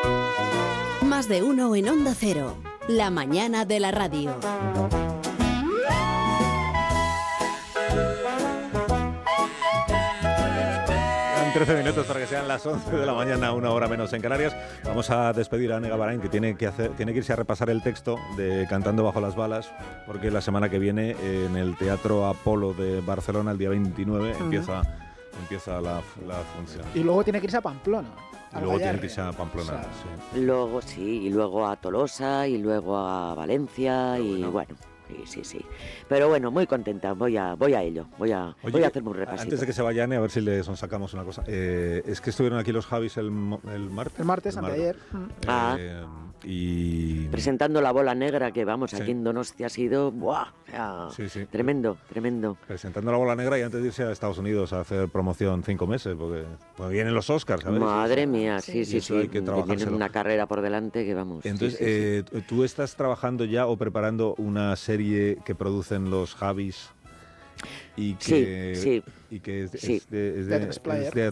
Más de uno en Onda Cero. La mañana de la radio. Quedan 13 minutos para que sean las 11 de la mañana, una hora menos en Canarias. Vamos a despedir a Ane Gabarain, que tiene que irse a repasar el texto de Cantando bajo las balas, porque la semana que viene en el Teatro Apolo de Barcelona, el día 29, empieza la función. Y luego tiene que irse a Pamplona. Y luego tiene que irse a Pamplona. O sea, sí. Luego sí, y luego a Tolosa, y luego a Valencia, y bueno, sí. Pero bueno, muy contenta, voy a ello, voy a hacerme un repasito. Antes de que se vaya Ane, a ver si le sacamos una cosa. Es que estuvieron aquí los Javis el martes. El martes, anteayer. Y presentando La Bola Negra, que vamos, Sí. aquí en Donostia ha sido ¡buah! Sí. Tremendo. Presentando La Bola Negra y antes de irse a Estados Unidos a hacer promoción 5 meses, porque vienen los Oscars, ¿sabes? Madre mía, sí. eso hay que trabajárselo. Tienen una carrera por delante que vamos. Entonces, sí. ¿tú estás trabajando ya o preparando una serie que producen los Javis? Y que, Sí. y que es Sí. de Atresplayer.